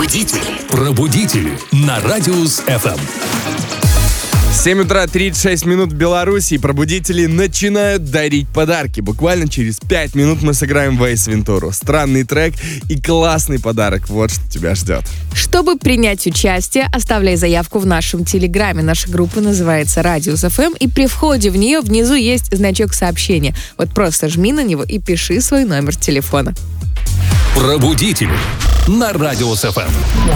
Пробудители на Радиус ФМ. 7 утра 36 минут в Беларуси, и пробудители начинают дарить подарки. Буквально через 5 минут мы сыграем в Эйс Вентуру. Странный трек и классный подарок. Вот что тебя ждет. Чтобы принять участие, оставляй заявку в нашем телеграме. Наша группа называется Радиус ФМ, и при входе в нее внизу есть значок сообщения. Вот просто жми на него и пиши свой номер телефона. Пробудители на Радиус ФМ.